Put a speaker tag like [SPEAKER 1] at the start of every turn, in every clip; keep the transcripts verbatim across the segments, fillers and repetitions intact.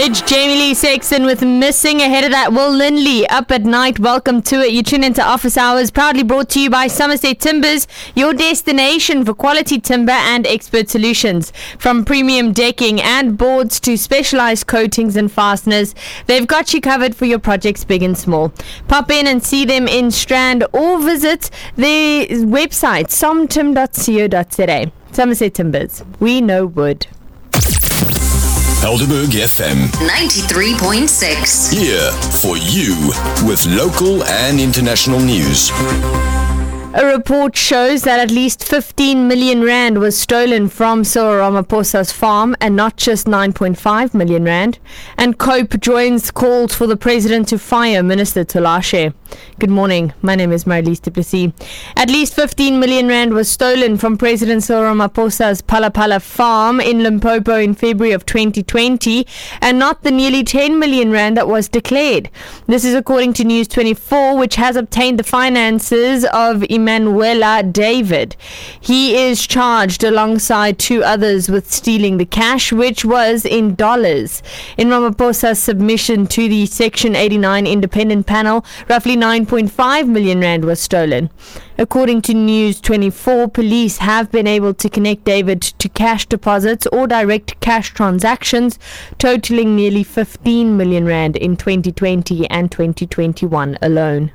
[SPEAKER 1] It's Jamie Lee Sexton with Missing. Ahead of that, Will Lindley, Up at Night. Welcome to it. You tune into Office Hours, proudly brought to you by Somerset Timbers, your destination for quality timber and expert solutions. From premium decking and boards to specialized coatings and fasteners, they've got you covered for your projects big and small. Pop in and see them in Strand or visit their website, somtim dot co dot za. Somerset Timbers, we know wood.
[SPEAKER 2] Helderberg F M
[SPEAKER 3] ninety-three point six.
[SPEAKER 2] Here for you with local and international news.
[SPEAKER 1] A report shows that at least fifteen million rand was stolen from Cyril Ramaphosa's farm, and not just nine point five million rand. And COPE joins calls for the president to fire Minister Tolashe. Good morning. My name is Marilise du Plessis. At least fifteen million rand was stolen from President Cyril Ramaphosa's Palapala farm in Limpopo in February of twenty twenty, and not the nearly ten million rand that was declared. This is according to News twenty-four, which has obtained the finances of Emanuela David. He is charged alongside two others with stealing the cash, which was in dollars. In Ramaphosa's submission to the Section eighty-nine independent panel, roughly nine point five million rand was stolen. According to News twenty-four, police have been able to connect David to cash deposits or direct cash transactions totaling nearly fifteen million rand in twenty twenty and twenty twenty-one alone.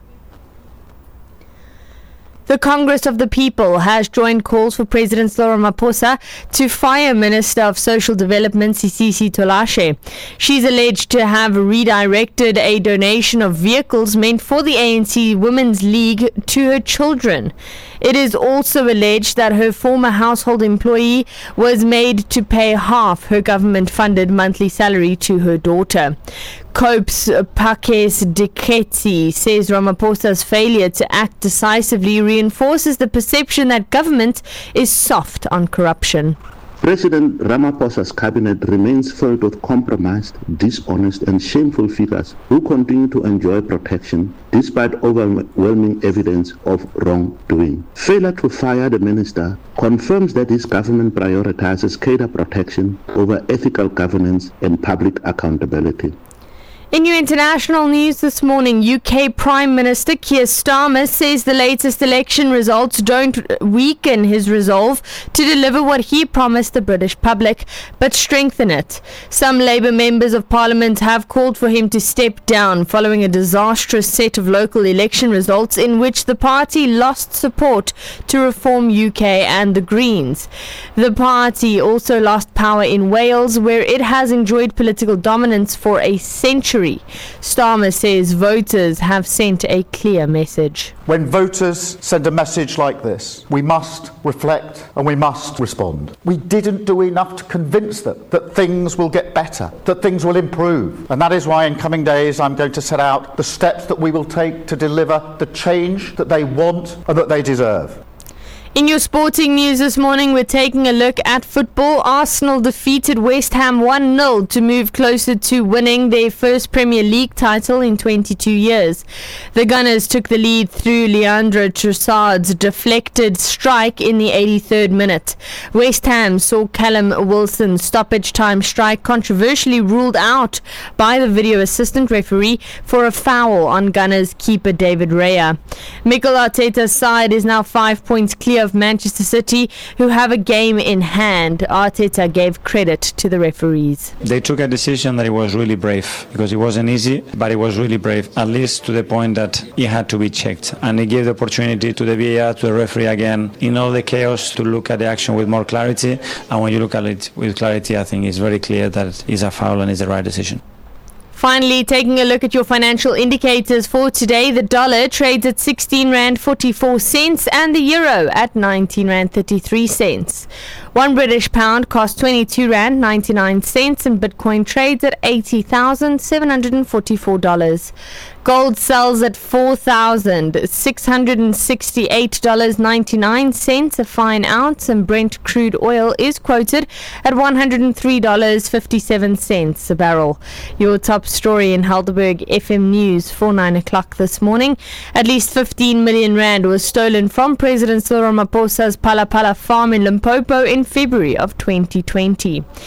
[SPEAKER 1] The Congress of the People has joined calls for President Cyril Ramaphosa to fire Minister of Social Development Sisisi Tolashe. She's alleged to have redirected a donation of vehicles meant for the A N C Women's League to her children. It is also alleged that her former household employee was made to pay half her government-funded monthly salary to her daughter. COPE's Pakes Diketsi says Ramaphosa's failure to act decisively reinforces the perception that government is soft on corruption.
[SPEAKER 4] President Ramaphosa's cabinet remains filled with compromised, dishonest and shameful figures who continue to enjoy protection despite overwhelming evidence of wrongdoing. Failure to fire the minister confirms that his government prioritizes cadre protection over ethical governance and public accountability.
[SPEAKER 1] In your international news this morning, U K Prime Minister Keir Starmer says the latest election results don't weaken his resolve to deliver what he promised the British public, but strengthen it. Some Labour members of Parliament have called for him to step down following a disastrous set of local election results in which the party lost support to Reform U K and the Greens. The party also lost power in Wales, where it has enjoyed political dominance for a century. Starmer says voters have sent a clear message.
[SPEAKER 5] When voters send a message like this, we must reflect and we must respond. We didn't do enough to convince them that things will get better, that things will improve. And that is why in coming days I'm going to set out the steps that we will take to deliver the change that they want and that they deserve.
[SPEAKER 1] In your sporting news this morning, we're taking a look at football. Arsenal defeated West Ham one nil to move closer to winning their first Premier League title in twenty-two years. The Gunners took the lead through Leandro Trossard's deflected strike in the eighty-third minute. West Ham saw Callum Wilson's stoppage time strike controversially ruled out by the video assistant referee for a foul on Gunners keeper David Raya. Mikel Arteta's side is now five points clear of Manchester City, who have a game in hand. Arteta gave credit to the referees.
[SPEAKER 6] They took a decision that it was really brave, because it wasn't easy, but it was really brave, at least to the point that it had to be checked. And it gave the opportunity to the V A R, to the referee again, in all the chaos, to look at the action with more clarity. And when you look at it with clarity, I think it's very clear that it's a foul and it's the right decision.
[SPEAKER 1] Finally, taking a look at your financial indicators for today, the dollar trades at sixteen rand forty-four cents and the euro at nineteen rand thirty-three cents. One British pound costs twenty-two rand ninety-nine cents and Bitcoin trades at eighty thousand seven hundred forty-four dollars. Gold sells at four thousand six hundred sixty-eight dollars and ninety-nine cents a fine ounce, and Brent crude oil is quoted at one hundred three dollars and fifty-seven cents a barrel. Your top story in Helderberg F M News for nine o'clock this morning. At least fifteen million rand was stolen from President Cyril Ramaphosa's Palapala farm in Limpopo in February of twenty twenty.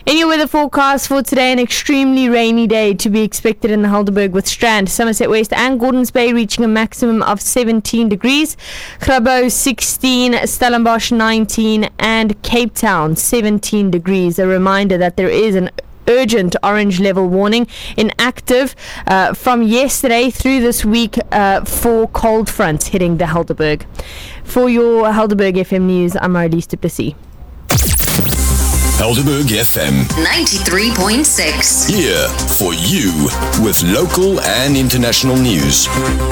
[SPEAKER 1] In your weather forecast for today, an extremely rainy day to be expected in the Helderberg, with Strand, Somerset West and Gordons Bay reaching a maximum of seventeen degrees, Grabo sixteen, Stellenbosch nineteen, and Cape Town seventeen degrees. A reminder that there is an urgent orange level warning inactive uh, from yesterday through this week uh, for cold fronts hitting the Helderberg. For your Helderberg F M news, I'm Marlies du Plessis.
[SPEAKER 2] Helderberg F M
[SPEAKER 3] ninety-three point six.
[SPEAKER 2] Here for you with local and international news.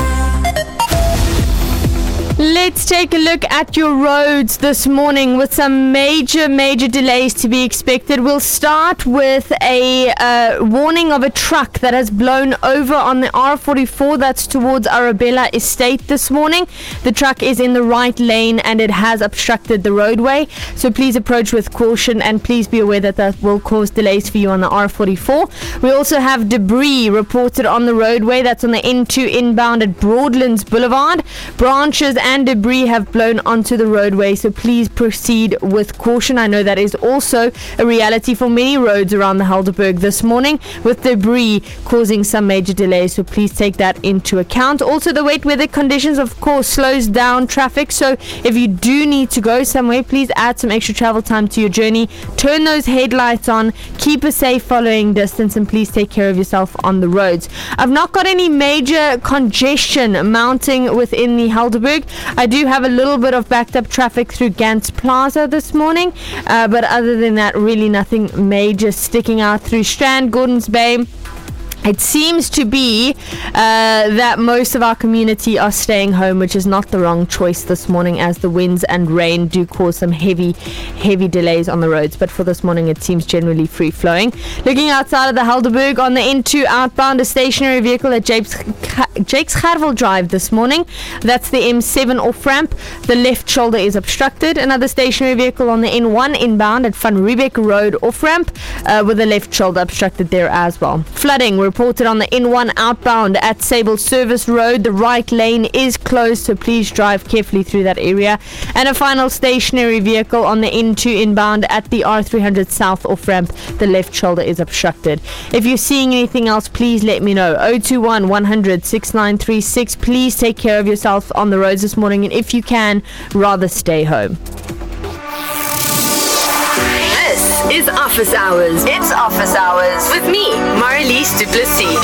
[SPEAKER 1] Let's take a look at your roads this morning with some major, major delays to be expected. We'll start with a uh, warning of a truck that has blown over on the R forty-four. That's towards Arabella Estate this morning. The truck is in the right lane and it has obstructed the roadway. So please approach with caution and please be aware that that will cause delays for you on the R forty-four. We also have debris reported on the roadway. That's on the N two inbound at Broadlands Boulevard. Branches and and debris have blown onto the roadway, so please proceed with caution. I know that is also a reality for many roads around the Helderberg this morning, with debris causing some major delays, so please take that into account. Also, the wet weather conditions, of course, slows down traffic, so if you do need to go somewhere, please add some extra travel time to your journey. Turn those headlights on, keep a safe following distance, and please take care of yourself on the roads. I've not got any major congestion mounting within the Helderberg. I do have a little bit of backed up traffic through Gantz Plaza this morning, uh, but other than that, really nothing major sticking out through Strand, Gordons Bay. It seems to be uh, that most of our community are staying home, which is not the wrong choice this morning, as the winds and rain do cause some heavy, heavy delays on the roads. But for this morning, it seems generally free-flowing. Looking outside of the Helderberg, on the N two outbound, a stationary vehicle at Jakes Gerwel Drive this morning. That's the M seven off-ramp. The left shoulder is obstructed. Another stationary vehicle on the N one inbound at Van Riebeck Road off-ramp uh, with the left shoulder obstructed there as well. Flooding reported on the N one outbound at Sable Service Road. The right lane is closed, so please drive carefully through that area. And a final stationary vehicle on the N two inbound at the R three hundred South off-ramp. The left shoulder is obstructed. If you're seeing anything else, please let me know. zero two one, one hundred, six nine three six. Please take care of yourself on the roads this morning, and if you can, rather stay home.
[SPEAKER 7] Is Office Hours. It's Office Hours with me, Marlies du Plessis.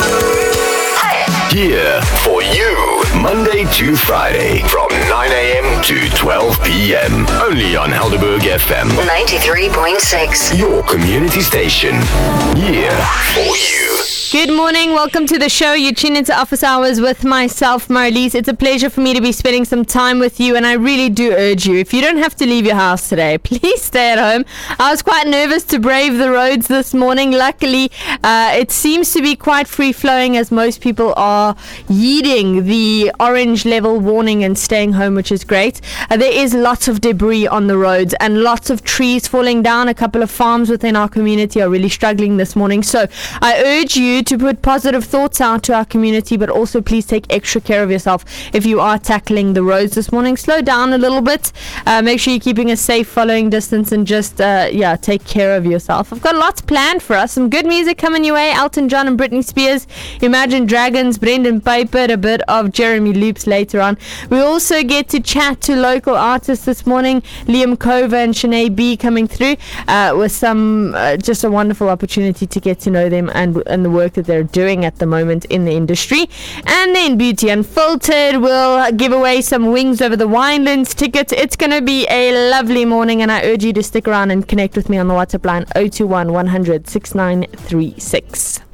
[SPEAKER 2] Here for you, Monday to Friday, from nine a.m. to twelve p.m. Only on Helderberg F M
[SPEAKER 3] ninety-three point six.
[SPEAKER 2] Your community station. Here for you.
[SPEAKER 1] Good morning, welcome to the show. You tune into Office Hours with myself, Marlies. It's a pleasure for me to be spending some time with you, and I really do urge you, if you don't have to leave your house today, please stay at home. I was quite nervous to brave the roads this morning. Luckily, uh, it seems to be quite free-flowing, as most people are heeding the orange level warning and staying home, which is great. Uh, there is lots of debris on the roads and lots of trees falling down. A couple of farms within our community are really struggling this morning, so I urge you to put positive thoughts out to our community, but also please take extra care of yourself if you are tackling the roads this morning. Slow down a little bit, uh, make sure you're keeping a safe following distance, and just uh, yeah take care of yourself. I've got lots planned for us, some good music coming your way. Elton John and Britney Spears, Imagine Dragons, Brendan Piper, a bit of Jeremy Loops later on. We also get to chat to local artists this morning, Liam Kova and Shanae B coming through uh, with some uh, just a wonderful opportunity to get to know them and and the work that they're doing at the moment in the industry. And then Beauty Unfiltered will give away some Wings Over the Winelands tickets. It's going to be a lovely morning, and I urge you to stick around and connect with me on the WhatsApp line zero two one, one hundred, six nine three six.